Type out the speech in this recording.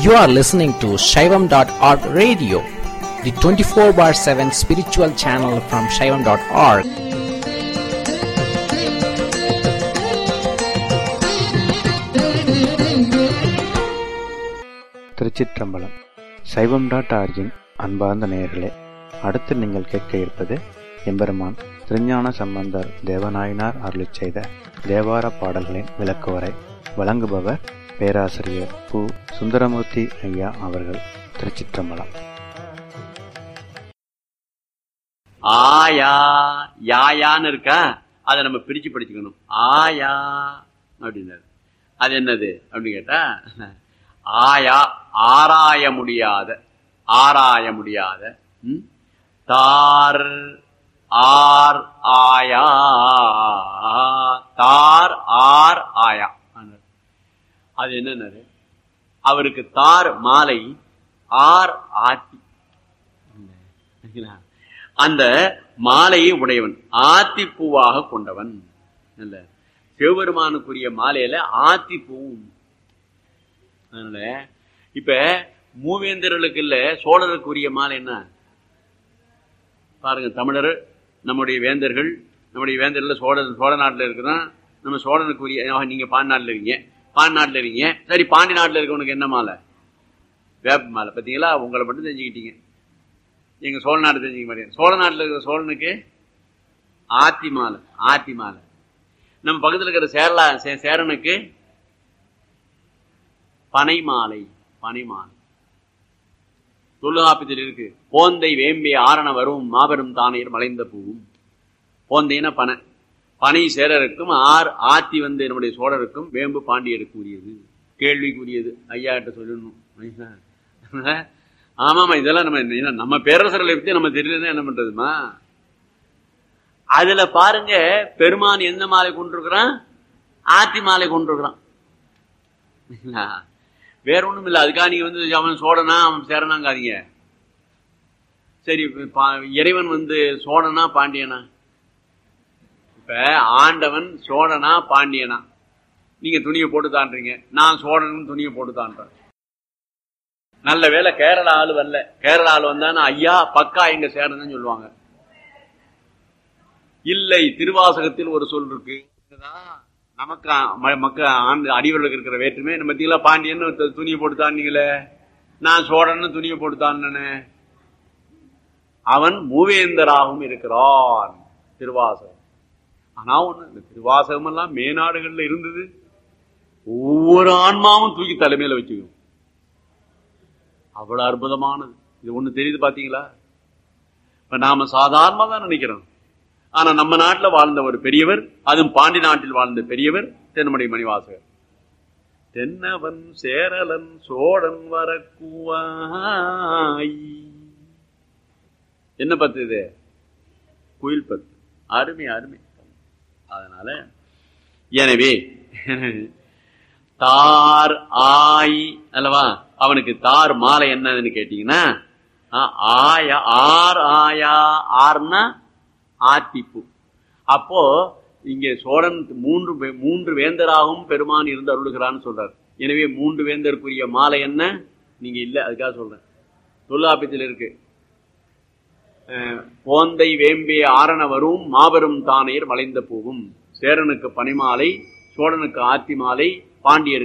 You are listening to Shaivam.org radio, the 24/7 spiritual channel from Shaivam.org. திருச்சிற்றம்பலம். சைவம்.org-இன் அன்பார்ந்த நேயர்களே, அடுத்து நீங்கள் கேட்க இருப்பது எம்பெருமான் திருஞான சம்பந்தர் தேவநாயனார் அருளிச் செய்த தேவார பாடல்களின் விளக்குவரை. வழங்குபவர் பேராசிரியர் பு. சுந்தரமூர்த்தி ஐயா அவர்கள். திருச்சிற்றம்பலம். ஆயா யாயான்னு இருக்கா, அதை நம்ம பிரிச்சு படிச்சுக்கணும். ஆயா அப்படின்னாரு. அது என்னது அப்படின்னு கேட்டா, ஆயா ஆராய முடியாத, ஆராய முடியாத. தார் ஆர் ஆயா, தார் ஆர் ஆயா. அது என்ன, அவருக்கு தார் மாலை, ஆர் ஆத்தி. அந்த மாலையை உடையவன், ஆத்தி பூவாக கொண்டவன். சிவபெருமானுக்குரிய மாலையில ஆத்தி பூவும். அதனால இப்ப மூவேந்தர்களுக்கு இல்ல, சோழருக்குரிய மாலை என்ன பாருங்க. தமிழர் நம்முடைய வேந்தர்கள், நம்முடைய வேந்தர்கள் சோழ நாட்டில் இருக்குதான். நம்ம சோழனுக்குரிய, நீங்க பாண்டி நாட்டில் இருக்கீங்க, பாண்டி நாட்டில் இருக்கீங்க, சரி பாண்டி நாட்டில் இருக்கவனுக்கு என்ன மாலை? வேப்ப மாலை. பார்த்தீங்களா, உங்களை மட்டும் தெரிஞ்சுக்கிட்டீங்க, எங்க சோழ நாடு தெரிஞ்சுக்க மாட்டேங்க. சோழ நாட்டில் இருக்கிற சோழனுக்கு ஆத்தி மாலை, ஆத்தி மாலை. நம்ம பக்கத்தில் இருக்கிற சேரனுக்கு பனை மாலை, பனை மாலை. தொல்காப்பியத்தில் இருக்கு, போந்தை வேம்பே ஆரண வரும் மாபெரும் தானையர் மலைந்த பூவும். போந்தைன்னா பனை, பனை சேரருக்கும் ஆத்தி வந்து நம்முடைய சோழருக்கும், வேம்பு பாண்டியருக்கு உரியது, கேள்விக்குரியது. ஐயா கிட்ட சொல்லணும். ஆமாமா, இதெல்லாம் நம்ம பேரரசர்களை பத்தி நம்ம தெரியலன்னா என்ன பண்றதுமா? அதுல பாருங்க, பெருமான் எந்த மாலை கொண்டிருக்கிறான்? ஆத்தி மாலை கொண்டிருக்கிறான். வேற ஒண்ணும் இல்லை. அதுக்காக நீங்க வந்து அவன் சோழனா அவன் சேரனாங்காதீங்க. சரி, இறைவன் வந்து சோழனா பாண்டியனா? இப்ப ஆண்டவன் சோழனா பாண்டியனா? நீங்க துணியை போட்டு தான்றீங்க, நான் சோழனும் துணியை போட்டு தான்றேன். நல்ல வேலை கேரள ஆளு வரல. கேரள ஆளு வந்தானா ஐயா பக்கா எங்க சேரன்னு சொல்லுவாங்க. இல்லை, திருவாசகத்தில் ஒரு சொல் இருக்கு. நமக்கு அடிவர்களுக்கு இருக்கிற வேற்றுமே. நம்ம பத்திங்களா, பாண்டியன்னு துணியை போட்டு தானீங்களே, நான் சோழன்னு துணியை போட்டு தானே. அவன் மூவேந்தராகவும் இருக்கிறான். திருவாசகம். ஆனா ஒண்ணு, இந்த திருவாசகம் எல்லாம் மேநாடுகள்ல இருந்தது. ஒவ்வொரு ஆன்மாவும் தூக்கி தலைமையில வச்சுக்கும். அவ்வளவு அற்புதமானது. இது ஒண்ணு தெரியுது பாத்தீங்களா? இப்ப நாம சாதாரணமா தான் நினைக்கிறோம். ஆனா நம்ம நாட்டுல வாழ்ந்த ஒரு பெரியவர், அதுவும் பாண்டி நாட்டில் வாழ்ந்த பெரியவர் தென்மணி மணிவாசகர். தென்னவன் சேரலன் சோழன் வரக்கூவாய். என்ன பத்து இது? குயில் பத்து. அருமை அருமை. அதனால எனவே தார் ஆய் அல்லவா, அவனுக்கு தார் மாலை என்னன்னு கேட்டீங்கன்னா, ஆயா ஆர் ஆயா. ஆர்னா ஆத்திப்பூ. அப்போ இங்கே சோழன் மூன்று வேந்தராகவும் பெருமான் இருந்து அருளுகிறான்னு சொல்றார். எனவே மூன்று வேந்தருக்குரிய மாலை என்ன நீங்க இல்ல, அதுக்காக சொல்றேன். தொல்காப்பியத்தில் இருக்கு, போந்தை வேம்பே ஆரண வரும் மாபெரும் தானையர் மலைந்த பூவும். சேரனுக்கு பனைமாலை, சோழனுக்கு ஆத்தி மாலை, பாண்டியருக்கு